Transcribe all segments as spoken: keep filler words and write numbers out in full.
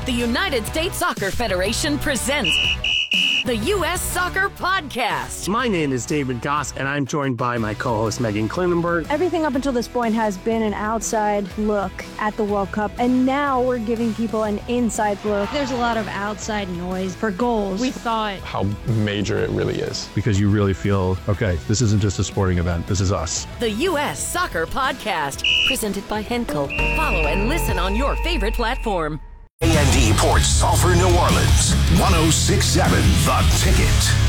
The United States Soccer Federation presents the U S Soccer Podcast. My name is David Goss, and I'm joined by my co-host Megan Klinenberg. Everything up until this point has been an outside look at the World Cup, and now we're giving people an inside look. There's a lot of outside noise for goals. We thought how major it really is. Because you really feel, okay, this isn't just a sporting event, this is us. The U S Soccer Podcast, presented by Henkel. Follow and listen on your favorite platform. A and E Ports Sulphur, New Orleans, one oh six point seven The Ticket.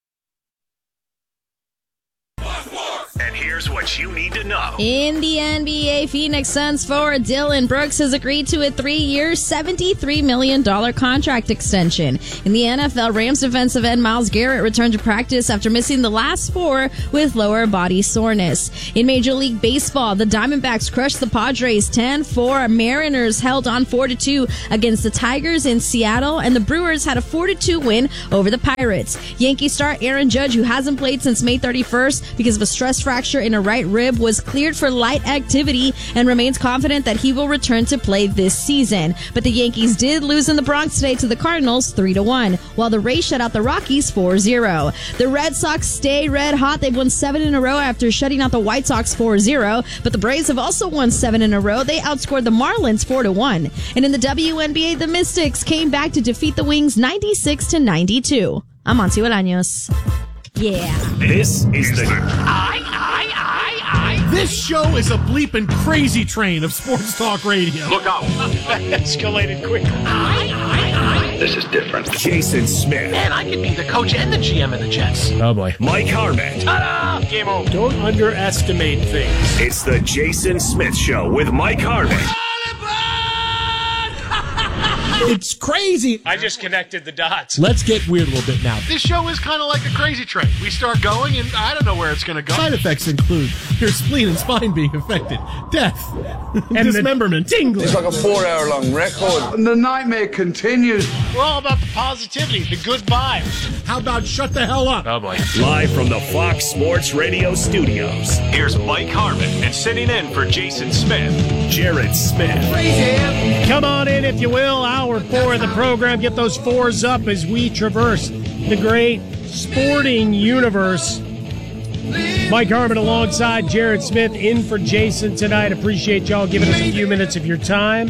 And here's what you need to know. In the N B A, Phoenix Suns forward Dillon Brooks has agreed to a three-year, seventy-three million dollars contract extension. In the N F L, Rams defensive end Myles Garrett returned to practice after missing the last four with lower body soreness. In Major League Baseball, the Diamondbacks crushed the Padres ten four. Mariners held on four to two against the Tigers in Seattle, and the Brewers had a four to two win over the Pirates. Yankee star Aaron Judge, who hasn't played since May thirty-first because of a stress fracture in a right rib, was cleared for light activity and remains confident that he will return to play this season. But the Yankees did lose in the Bronx today to the Cardinals three to one, while the Rays shut out the Rockies four zero. The Red Sox stay red hot. They've won seven in a row after shutting out the White Sox four zero, but the Braves have also won seven in a row. They outscored the Marlins four to one. And in the W N B A, the Mystics came back to defeat the Wings ninety-six to ninety-two. I'm Monty Bolaños. Yeah. This is the I, I, I, I. This show is a bleeping crazy train of sports talk radio. Look out. That escalated quick. I, I, I. This is different. Jason Smith. Man, I could be the coach and the G M of the Jets. Oh boy. Mike Harmon. Ta-da! Game over. Don't underestimate things. It's the Jason Smith Show with Mike Harmon. It's crazy. I just connected the dots. Let's get weird a little bit now. This show is kind of like a crazy train. We start going, and I don't know where it's going to go. Side effects include your spleen and spine being affected, death, and dismemberment, tingling. It's like a four-hour-long record. And the nightmare continues. We're all about the positivity, the good vibes. How about shut the hell up? Oh, boy. Live from the Fox Sports Radio studios, here's Mike Harmon, and sitting in for Jason Smith, Jared Smith. Come on in, if you will. Hour four of the program. Get those fours up as we traverse the great sporting universe. Mike Harmon alongside Jared Smith in for Jason tonight. Appreciate y'all giving us a few minutes of your time.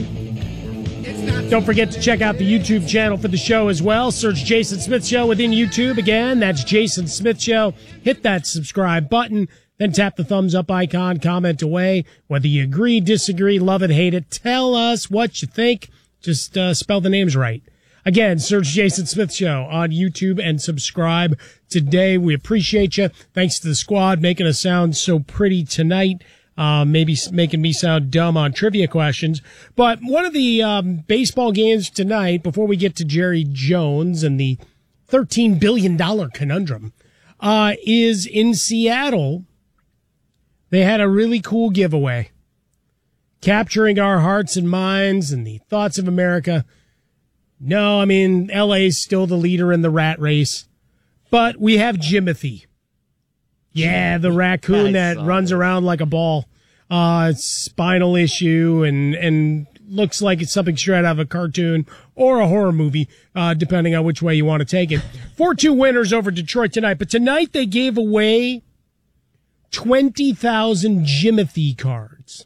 Don't forget to check out the YouTube channel for the show as well. Search Jason Smith Show within YouTube. Again, that's Jason Smith Show. Hit that subscribe button. Then tap the thumbs up icon. Comment away. Whether you agree, disagree, love it, hate it. Tell us what you think. Just uh, spell the names right. Again, search Jason Smith Show on YouTube and subscribe today. We appreciate you. Thanks to the squad making us sound so pretty tonight. Uh, maybe making me sound dumb on trivia questions. But one of the um, baseball games tonight, before we get to Jerry Jones and the thirteen billion dollars conundrum, uh, is in Seattle. They had a really cool giveaway, capturing our hearts and minds and the thoughts of America. No, I mean, L A's still the leader in the rat race, but we have Jimothy. Yeah, the raccoon that runs around like a ball. Uh, spinal issue and, and looks like it's something straight out of a cartoon or a horror movie, uh, depending on which way you want to take it. four two winners over Detroit tonight, but tonight they gave away twenty thousand Jimothy cards,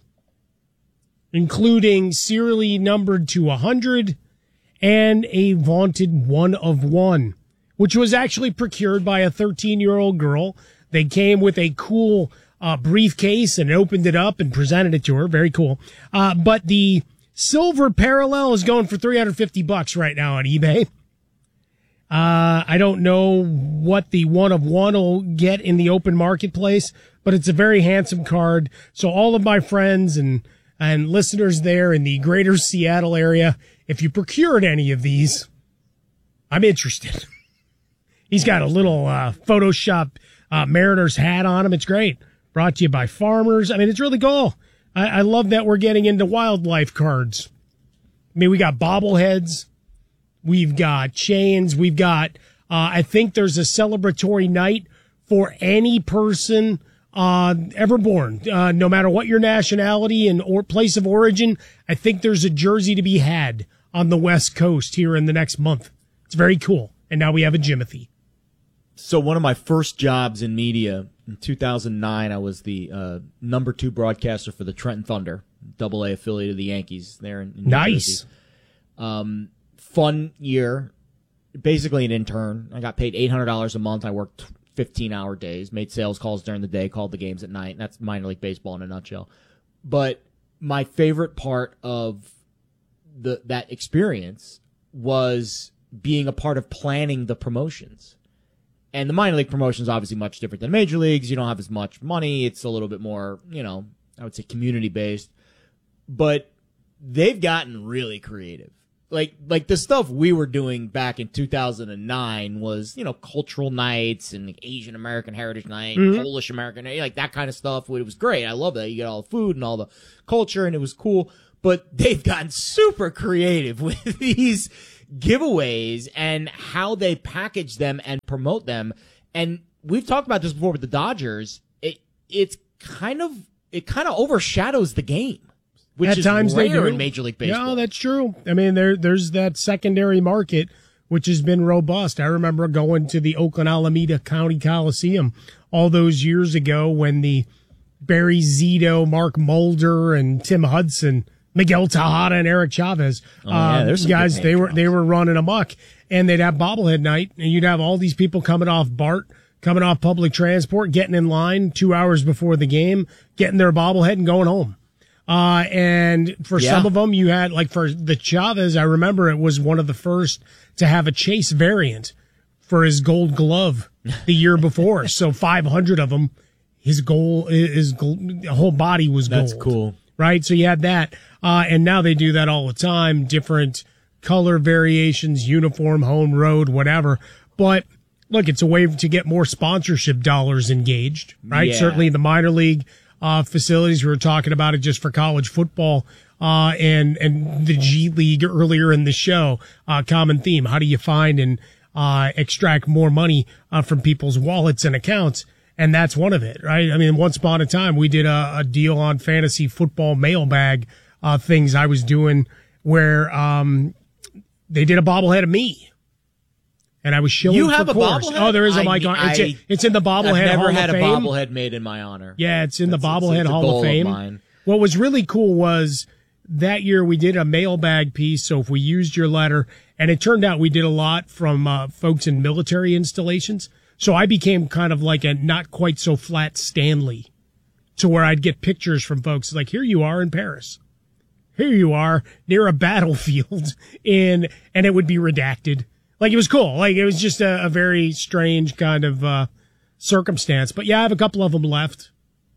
including serially numbered to one hundred and a vaunted one of one, which was actually procured by a thirteen-year-old girl. They came with a cool uh, briefcase and opened it up and presented it to her. Very cool. Uh, but the silver parallel is going for three hundred fifty bucks right now on eBay. Uh, I don't know what the one of one will get in the open marketplace, but it's a very handsome card. So all of my friends and and listeners there in the greater Seattle area, if you procured any of these, I'm interested. He's got a little uh, Photoshop uh, Mariners hat on him. It's great. Brought to you by Farmers. I mean, it's really cool. I, I love that we're getting into wildlife cards. I mean, we got bobbleheads. We've got chains. We've got, uh, I think there's a celebratory night for any person uh, ever born, uh, no matter what your nationality and or place of origin. I think there's a jersey to be had on the West Coast here in the next month. It's very cool. And now we have a Jimothy. So one of my first jobs in media in two thousand nine, I was the uh, number two broadcaster for the Trenton Thunder, double A affiliate of the Yankees there in, in New Nice. Jersey. Um, fun year. Basically an intern. I got paid eight hundred dollars a month. I worked fifteen-hour days, made sales calls during the day, called the games at night. That's minor league baseball in a nutshell. But my favorite part of the that experience was being a part of planning the promotions. And the minor league promotion is obviously much different than major leagues. You don't have as much money. It's a little bit more, you know, I would say community-based. But they've gotten really creative. Like, like the stuff we were doing back in two thousand nine was, you know, cultural nights and Asian American Heritage Night, mm-hmm. Polish American Night, like that kind of stuff. It was great. I love that. You get all the food and all the culture, and it was cool. But they've gotten super creative with these giveaways and how they package them and promote them. And we've talked about this before with the Dodgers. It it's kind of it kind of overshadows the game. Which At is times rare they do. in Major League Baseball. No, that's true. I mean, there there's that secondary market, which has been robust. I remember going to the Oakland Alameda County Coliseum all those years ago when the Barry Zito, Mark Mulder, and Tim Hudson, Miguel Tejada, and Eric Chavez, oh, yeah, um, guys, they were they were running amok, and they'd have bobblehead night, and you'd have all these people coming off BART, coming off public transport, getting in line two hours before the game, getting their bobblehead and going home. Uh, and for yeah. some of them, you had, like for the Chavez, I remember it was one of the first to have a Chase variant for his gold glove the year before. So five hundred of them, his goal, his whole body was gold. That's cool. Right? So you had that. Uh, and now they do that all the time, different color variations, uniform, home, road, whatever. But look, it's a way to get more sponsorship dollars engaged, right? Yeah. Certainly the minor league Uh, facilities. We were talking about it just for college football, uh, and, and the G League earlier in the show. Uh, common theme. How do you find and, uh, extract more money, uh, from people's wallets and accounts? And that's one of it, right? I mean, once upon a time, we did a, a deal on fantasy football mailbag, uh, things I was doing where, um, they did a bobblehead of me. And I was shilling You for have a course. bobblehead? Oh, there is a I, mic on. It's, I, it's in the bobblehead I've never Hall had of a Fame. bobblehead made in my honor. Yeah, it's in the That's- bobblehead it's, it's a Hall goal of Fame. mine. What was really cool was that year we did a mailbag piece. So if we used your letter, and it turned out we did a lot from uh, folks in military installations. So I became kind of like a not quite so flat Stanley, to where I'd get pictures from folks like, here you are in Paris. Here you are near a battlefield, in, and it would be redacted. Like, it was cool. Like, it was just a, a very strange kind of uh, circumstance. But yeah, I have a couple of them left.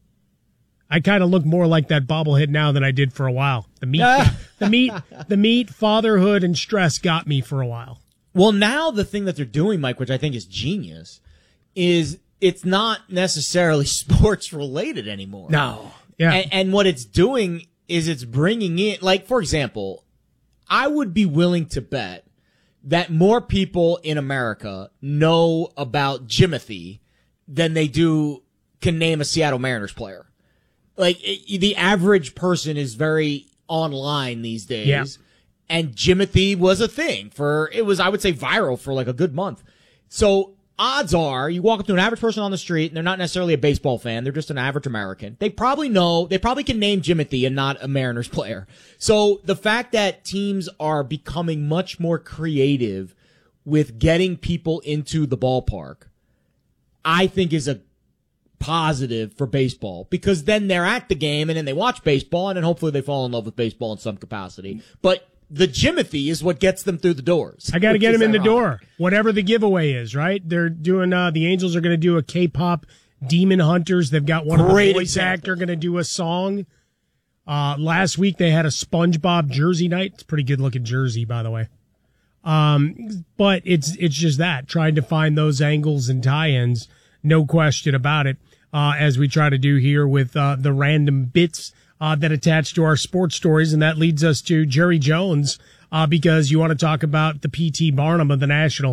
I kind of look more like that bobblehead now than I did for a while. The meat, the meat, the meat, fatherhood, and stress got me for a while. Well, now the thing that they're doing, Mike, which I think is genius, is it's not necessarily sports related anymore. No. Yeah. And, and what it's doing is it's bringing in, like, for example, I would be willing to bet that more people in America know about Jimothy than they do can name a Seattle Mariners player. Like, it, the average person is very online these days. Yeah. And Jimothy was a thing for, it was, I would say, viral for like a good month. So odds are you walk up to an average person on the street and they're not necessarily a baseball fan. They're just an average American. They probably know, they probably can name Jimothy and not a Mariners player. So the fact that teams are becoming much more creative with getting people into the ballpark, I think is a positive for baseball, because then they're at the game and then they watch baseball and then hopefully they fall in love with baseball in some capacity. But the Jimothy is what gets them through the doors. I got to get them in the ironic. door, whatever the giveaway is, right? They're doing, uh, the Angels are going to do a K-pop Demon Hunters. They've got one Great of the voice example. actor going to do a song. Uh, last week they had a SpongeBob jersey night. It's a pretty good looking jersey, by the way. Um, but it's, it's just that, trying to find those angles and tie-ins. No question about it. Uh, as we try to do here with, uh, the random bits Uh, that attach to our sports stories, and that leads us to Jerry Jones, uh, because you want to talk about the P T Barnum of the National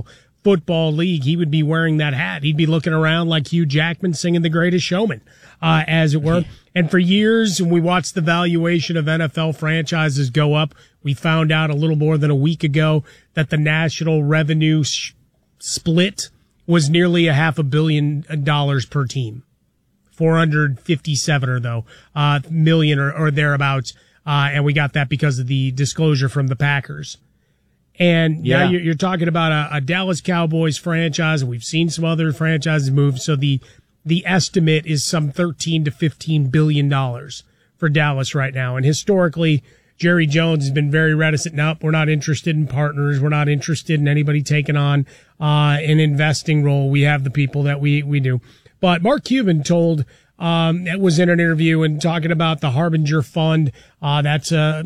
Football League, he would be wearing that hat. He'd be looking around like Hugh Jackman singing The Greatest Showman, uh, as it were. And for years, when we watched the valuation of N F L franchises go up, we found out a little more than a week ago that the national revenue sh- split was nearly a half a billion dollars per team. four hundred fifty-seven or though, uh, million or, or thereabouts. Uh, and we got that because of the disclosure from the Packers. And yeah. now you're, you're talking about a, a Dallas Cowboys franchise, and we've seen some other franchises move. So the, the estimate is some thirteen to fifteen billion dollars for Dallas right now. And historically, Jerry Jones has been very reticent. Nope, we're not interested in partners. We're not interested in anybody taking on, uh, an investing role. We have the people that we, we do. But Mark Cuban told, um, it was in an interview and talking about the Harbinger Fund. Uh, that's, uh,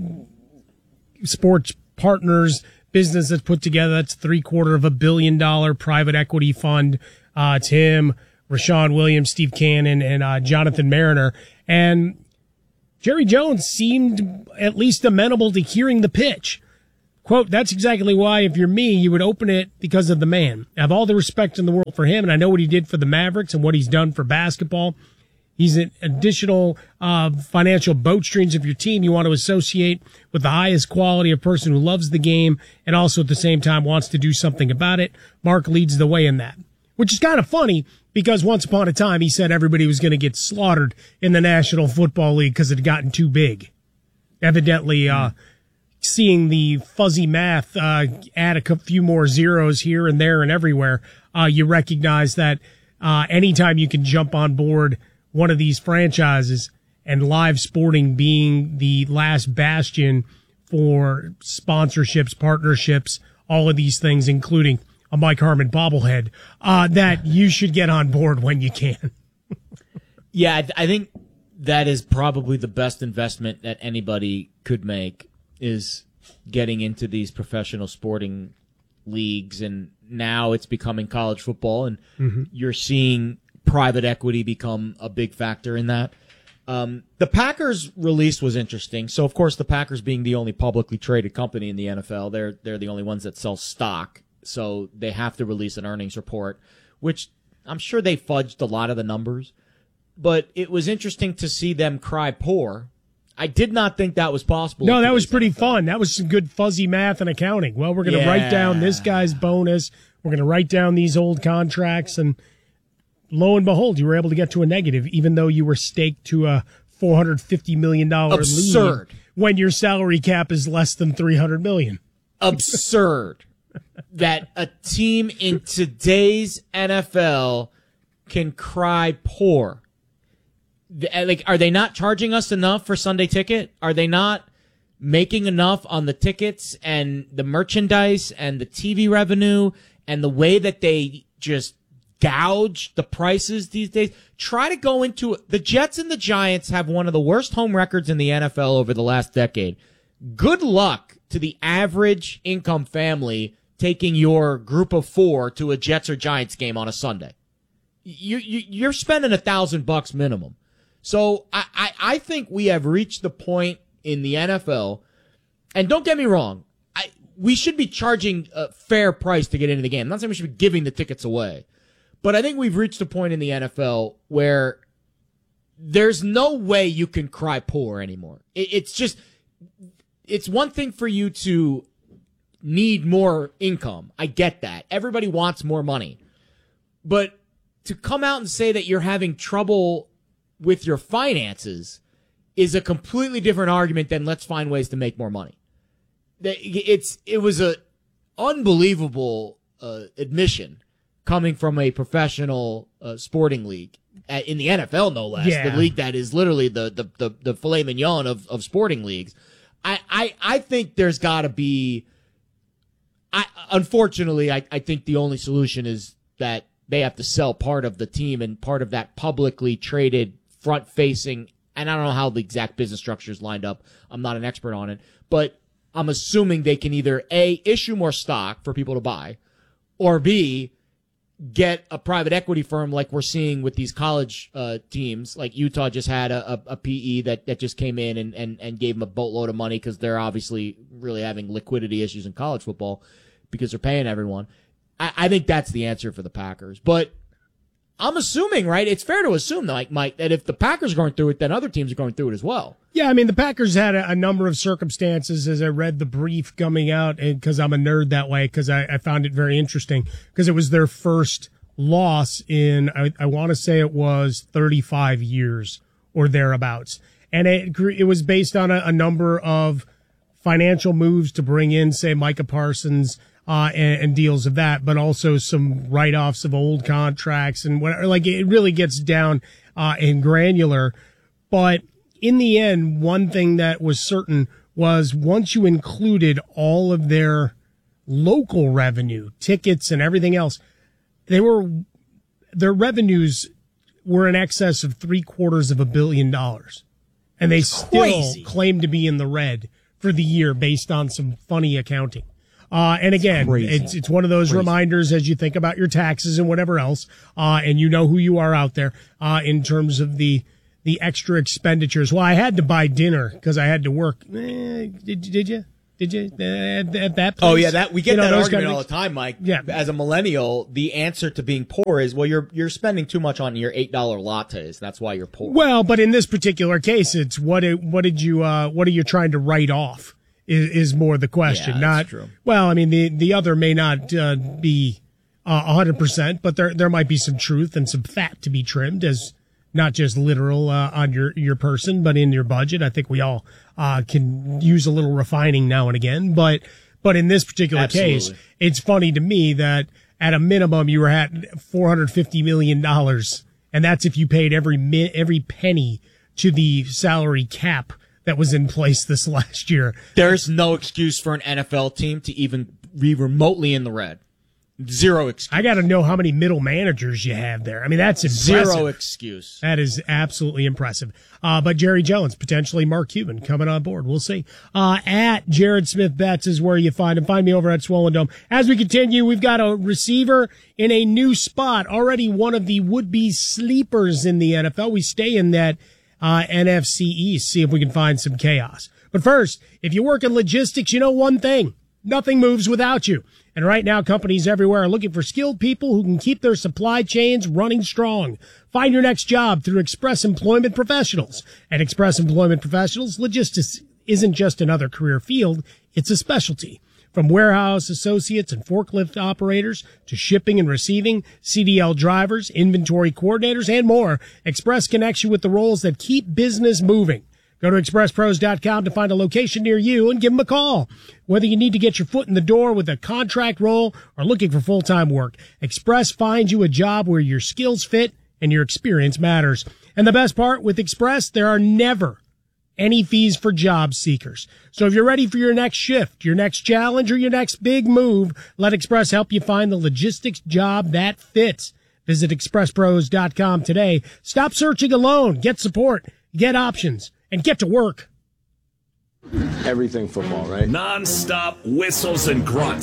sports partners business that's put together. That's three quarter of a billion dollar private equity fund. Uh, it's him, Rashawn Williams, Steve Cannon, and, uh, Jonathan Mariner. And Jerry Jones seemed at least amenable to hearing the pitch. Quote, that's exactly why, if you're me, you would open it because of the man. I have all the respect in the world for him, and I know what he did for the Mavericks and what he's done for basketball. He's an additional uh, financial boat strings of your team you want to associate with the highest quality of person who loves the game and also at the same time wants to do something about it. Mark leads the way in that, which is kind of funny because once upon a time he said everybody was going to get slaughtered in the National Football League because it had gotten too big. Evidently, uh, seeing the fuzzy math uh, add a few more zeros here and there and everywhere, uh, you recognize that uh, anytime you can jump on board one of these franchises, and live sporting being the last bastion for sponsorships, partnerships, all of these things, including a Mike Harmon bobblehead, uh, that you should get on board when you can. Yeah, I, th- I think that is probably the best investment that anybody could make, is getting into these professional sporting leagues. And now it's becoming college football, and mm-hmm. you're seeing private equity become a big factor in that. Um, the Packers release was interesting. So, of course, the Packers being the only publicly traded company in the N F L, they're they're the only ones that sell stock. So they have to release an earnings report, which I'm sure they fudged a lot of the numbers. But it was interesting to see them cry poor. I did not think that was possible. No, that was pretty N F L. Fun. That was some good fuzzy math and accounting. Well, we're going to yeah. write down this guy's bonus. We're going to write down these old contracts, and lo and behold, you were able to get to a negative, even though you were staked to a four hundred fifty million dollars Absurd. lead when your salary cap is less than three hundred million dollars. Absurd that a team in today's N F L can cry poor. Like, are they not charging us enough for Sunday Ticket? Are they not making enough on the tickets and the merchandise and the T V revenue and the way that they just gouge the prices these days? Try to go into it. The Jets and the Giants have one of the worst home records in the N F L over the last decade. Good luck to the average income family taking your group of four to a Jets or Giants game on a Sunday. You, you, you're spending a thousand bucks minimum. So I, I, I think we have reached the point in the N F L, and don't get me wrong, I, we should be charging a fair price to get into the game. I'm not saying we should be giving the tickets away. But I think we've reached a point in the N F L where there's no way you can cry poor anymore. It, it's just, it's one thing for you to need more income. I get that. Everybody wants more money. But to come out and say that you're having trouble with your finances is a completely different argument than let's find ways to make more money. It's, it was a unbelievable uh, admission coming from a professional uh, sporting league uh, in the N F L, no less. Yeah. The league that is literally the the the, the filet mignon of, of sporting leagues. I, I, I think there's got to be. I unfortunately, I, I think the only solution is that they have to sell part of the team and part of that publicly traded front facing. And I don't know how the exact business structure is lined up. I'm not an expert on it, but I'm assuming they can either A, issue more stock for people to buy, or B, get a private equity firm like we're seeing with these college uh, teams. Like Utah just had a, a, a P E that, that just came in and, and, and gave them a boatload of money because they're obviously really having liquidity issues in college football because they're paying everyone. I, I think that's the answer for the Packers. But I'm assuming, right? It's fair to assume, like Mike, that if the Packers are going through it, then other teams are going through it as well. Yeah, I mean, the Packers had a, a number of circumstances as I read the brief coming out, and because I'm a nerd that way, because I, I found it very interesting, because it was their first loss in, I, I want to say it was thirty-five years or thereabouts. And it, it was based on a, a number of financial moves to bring in, say, Micah Parsons, Uh, and, and deals of that, but also some write-offs of old contracts and whatever. Like, it really gets down uh, and granular. But in the end, one thing that was certain was once you included all of their local revenue, tickets and everything else, they were their revenues were in excess of three quarters of a billion dollars, and they still crazy. claim to be in the red for the year based on some funny accounting. Uh, and again, it's, it's one of those Crazy. reminders as you think about your taxes and whatever else, uh, and you know who you are out there, uh, in terms of the, the extra expenditures. Well, I had to buy dinner because I had to work. Eh, did, did you? Did you? Uh, at, at that place? Oh, yeah, that we get you know, that argument kind of all the time, Mike. Yeah. As a millennial, the answer to being poor is, well, you're, you're spending too much on your eight dollar lattes. That's why you're poor. Well, but in this particular case, it's what, it, what did you, uh, what are you trying to write off? Is, is more the question. Yeah, not true. Well, I mean, the, the other may not uh, be uh, one hundred percent, but there there might be some truth and some fat to be trimmed, as not just literal uh, on your, your person, but in your budget. I think we all uh, can use a little refining now and again. But but in this particular Absolutely. case, it's funny to me that at a minimum you were at four hundred fifty million dollars, and that's if you paid every mi- every penny to the salary cap that was in place this last year. There's no excuse for an N F L team to even be remotely in the red. Zero excuse. I got to know how many middle managers you have there. I mean, that's impressive. Zero excuse. That is absolutely impressive. Uh, but Jerry Jones, potentially Mark Cuban coming on board. We'll see. Uh, at Jared Smith Betts is where you find him. Find me over at Swollen Dome. As we continue, we've got a receiver in a new spot, already one of the would-be sleepers in the N F L. We stay in that Uh, N F C East, see if we can find some chaos. But first, if you work in logistics, you know one thing. Nothing moves without you. And right now, companies everywhere are looking for skilled people who can keep their supply chains running strong. Find your next job through Express Employment Professionals. At Express Employment Professionals, logistics isn't just another career field, it's a specialty. From warehouse associates and forklift operators to shipping and receiving, C D L drivers, inventory coordinators, and more, Express connects you with the roles that keep business moving. Go to express pros dot com to find a location near you and give them a call. Whether you need to get your foot in the door with a contract role or looking for full-time work, Express finds you a job where your skills fit and your experience matters. And the best part, with Express, there are never any fees for job seekers. So if you're ready for your next shift, your next challenge, or your next big move, let Express help you find the logistics job that fits. Visit express pros dot com today. Stop searching alone. Get support, get options, and get to work. Everything football, right? Non-stop whistles and grunts.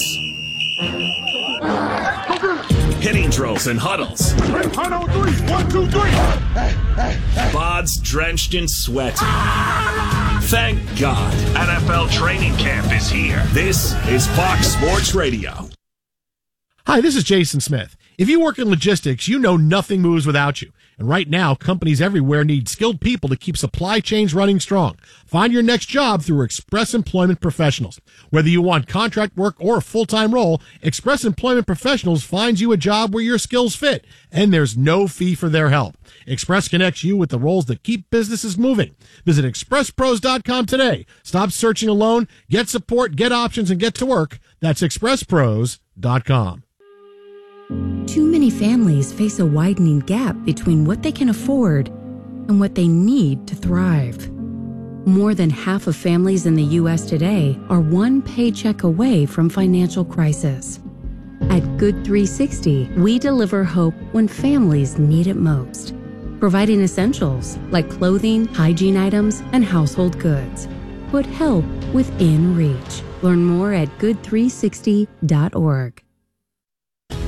Hitting drills and huddles. Huddle three, one, two, three. Bods drenched in sweat. Thank God, N F L training camp is here. This is Fox Sports Radio. Hi, this is Jason Smith. If you work in logistics, you know nothing moves without you. And right now, companies everywhere need skilled people to keep supply chains running strong. Find your next job through Express Employment Professionals. Whether you want contract work or a full-time role, Express Employment Professionals finds you a job where your skills fit, and there's no fee for their help. Express connects you with the roles that keep businesses moving. Visit express pros dot com today. Stop searching alone. Get support, get options, and get to work. That's express pros dot com. Too many families face a widening gap between what they can afford and what they need to thrive. More than half of families in the U S today are one paycheck away from financial crisis. At Good three sixty, we deliver hope when families need it most, providing essentials like clothing, hygiene items, and household goods. Put help within reach. Learn more at good three sixty dot org.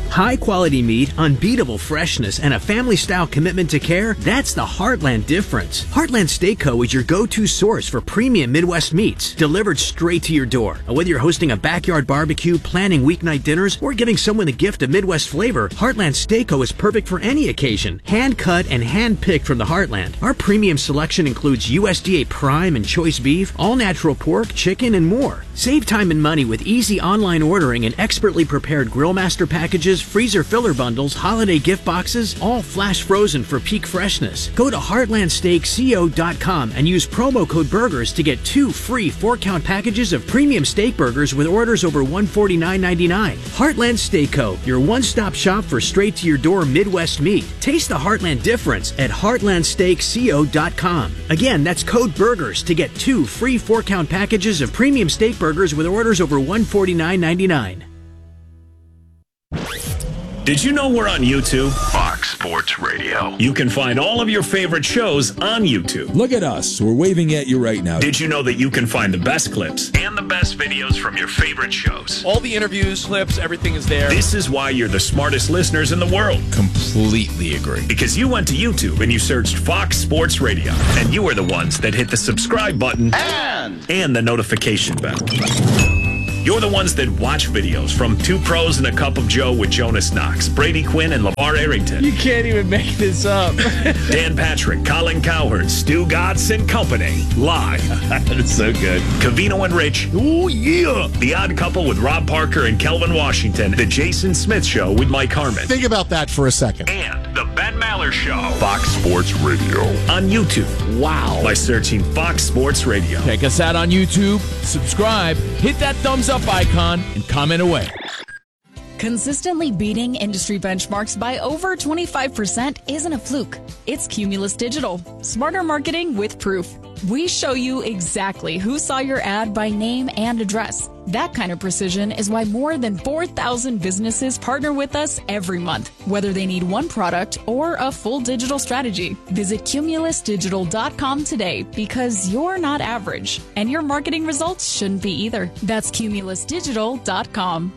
High-quality meat, unbeatable freshness, and a family-style commitment to care, that's the Heartland difference. Heartland Steak Co. is your go-to source for premium Midwest meats, delivered straight to your door. And whether you're hosting a backyard barbecue, planning weeknight dinners, or giving someone a gift of Midwest flavor, Heartland Steak Co. is perfect for any occasion. Hand-cut and hand-picked from the Heartland. Our premium selection includes U S D A prime and choice beef, all-natural pork, chicken, and more. Save time and money with easy online ordering and expertly prepared grill master packages, freezer filler bundles, holiday gift boxes, all flash frozen for peak freshness. Go to heartland steak co dot com and use promo code BURGERS to get two free four-count packages of premium steak burgers with orders over one hundred forty-nine ninety-nine. Heartland Steak Co., your one-stop shop for straight-to-your-door Midwest meat. Taste the Heartland difference at heartland steak co dot com. Again, that's code BURGERS to get two free four-count packages of premium steak burgers with orders over one hundred forty-nine ninety-nine. Did you know we're on YouTube? Fox Sports Radio. You can find all of your favorite shows on YouTube. Look at us. We're waving at you right now. Did you know that you can find the best clips and the best videos from your favorite shows? All the interviews, clips, everything is there. This is why you're the smartest listeners in the world. Completely agree. Because you went to YouTube and you searched Fox Sports Radio. And you are the ones that hit the subscribe button and, and the notification bell. You're the ones that watch videos from Two Pros and a Cup of Joe with Jonas Knox, Brady Quinn, and LeVar Arrington. You can't even make this up. Dan Patrick, Colin Cowherd, Stu Gatz and Company. Live. That's so good. Covino and Rich. Oh, yeah. The Odd Couple with Rob Parker and Kelvin Washington. The Jason Smith Show with Mike Harmon. Think about that for a second. And The Ben Maller Show. Fox Sports Radio. On YouTube. Wow. By searching Fox Sports Radio. Check us out on YouTube. Subscribe. Hit that thumbs up icon and comment away. Consistently beating industry benchmarks by over twenty-five percent isn't a fluke. It's Cumulus Digital. Smarter marketing with proof. We show you exactly who saw your ad by name and address. That kind of precision is why more than four thousand businesses partner with us every month, whether they need one product or a full digital strategy. Visit cumulus digital dot com today because you're not average, and your marketing results shouldn't be either. That's cumulus digital dot com.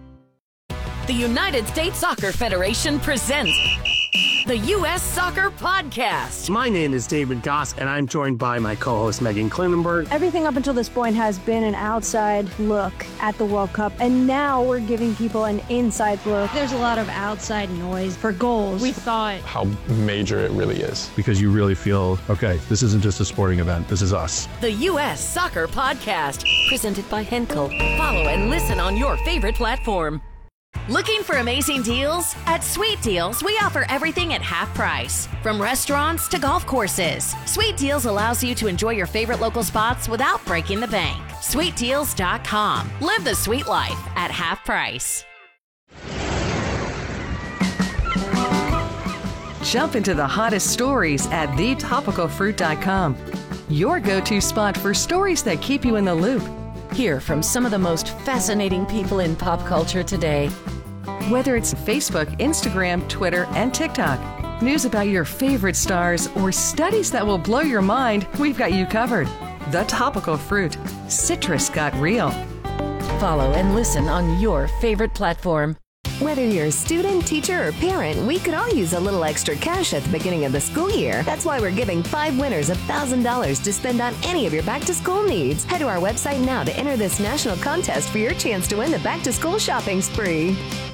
The United States Soccer Federation presents the U S Soccer Podcast. My name is David Goss, and I'm joined by my co-host Megan Klinenberg. Everything up until this point has been an outside look at the World Cup, and now we're giving people an inside look. There's a lot of outside noise for goals. We thought How major it really is. Because you really feel, okay, this isn't just a sporting event, this is us. The U S Soccer Podcast, presented by Henkel. Follow and listen on your favorite platform. Looking for amazing deals? At Sweet Deals, we offer everything at half price. From restaurants to golf courses, Sweet Deals allows you to enjoy your favorite local spots without breaking the bank. sweet deals dot com. Live the sweet life at half price. Jump into the hottest stories at the topical fruit dot com. Your go-to spot for stories that keep you in the loop. Hear from some of the most fascinating people in pop culture today. Whether it's Facebook, Instagram, Twitter, and TikTok, news about your favorite stars, or studies that will blow your mind, we've got you covered. The Topical Fruit. Citrus got real. Follow and listen on your favorite platform. Whether you're a student, teacher, or parent, we could all use a little extra cash at the beginning of the school year. That's why we're giving five winners one thousand dollars to spend on any of your back-to-school needs. Head to our website now to enter this national contest for your chance to win the back-to-school shopping spree.